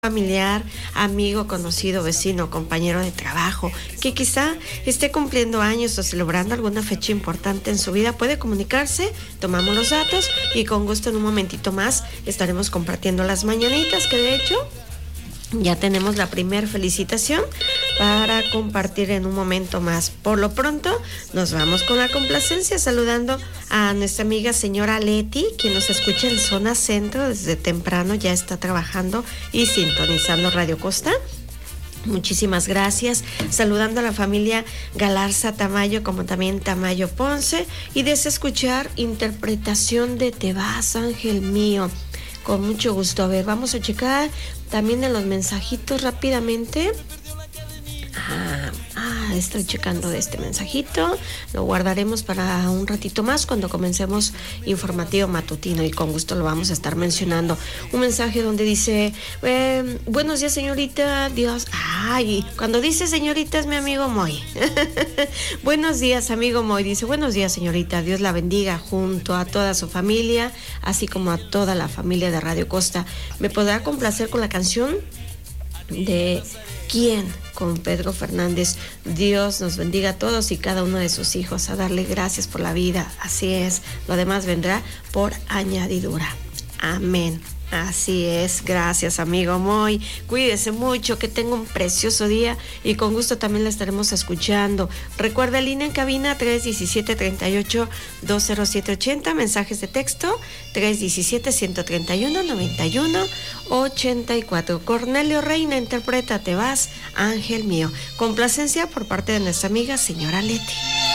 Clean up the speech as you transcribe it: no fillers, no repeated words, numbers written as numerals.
familiar, amigo, conocido, vecino, compañero de trabajo, que quizá esté cumpliendo años o celebrando alguna fecha importante en su vida, puede comunicarse, tomamos los datos y con gusto en un momentito más estaremos compartiendo las mañanitas, que de hecho ya tenemos la primer felicitación para compartir en un momento más. Por lo pronto, nos vamos con la complacencia saludando a nuestra amiga señora Leti, quien nos escucha en zona centro desde temprano, ya está trabajando y sintonizando Radio Costa. Muchísimas gracias. Saludando a la familia Galarza Tamayo, como también Tamayo Ponce, y desea escuchar interpretación de Te vas, ángel mío. Con mucho gusto. A ver, vamos a checar también en los mensajitos rápidamente. Estoy checando este mensajito. Lo guardaremos para un ratito más cuando comencemos informativo matutino y con gusto lo vamos a estar mencionando. Un mensaje donde dice, buenos días señorita, Dios. Cuando dice señorita es mi amigo Moy. Buenos días amigo Moy. Dice, buenos días señorita, Dios la bendiga junto a toda su familia, así como a toda la familia de Radio Costa. ¿Me podrá complacer con la canción de quién? Con Pedro Fernández. Dios nos bendiga a todos y cada uno de sus hijos, a darle gracias por la vida. Así es, lo demás vendrá por añadidura. Amén. Así es, gracias amigo Moy, cuídese mucho, que tenga un precioso día y con gusto también la estaremos escuchando. Recuerda el línea en cabina 317-38-20780, mensajes de texto 317-131-91-84. Cornelio Reina interpreta Te vas, ángel mío, complacencia por parte de nuestra amiga señora Leti.